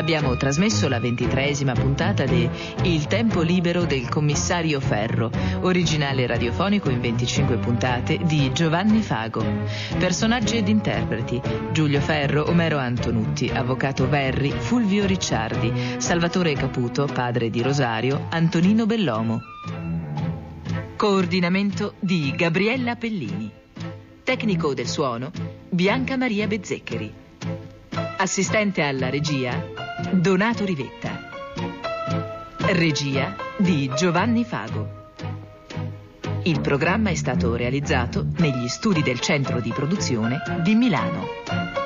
abbiamo trasmesso la 23ª puntata di Il tempo libero del commissario Ferro, originale radiofonico in 25 puntate di Giovanni Fago. Personaggi ed interpreti: Giulio Ferro, Omero Antonutti, Avvocato Verri, Fulvio Ricciardi, Salvatore Caputo, padre di Rosario, Antonino Bellomo. Coordinamento di Gabriella Pellini. Tecnico del suono Bianca Maria Bezzeccheri. Assistente alla regia Donato Rivetta. Regia di Giovanni Fago. Il programma è stato realizzato negli studi del Centro di Produzione di Milano.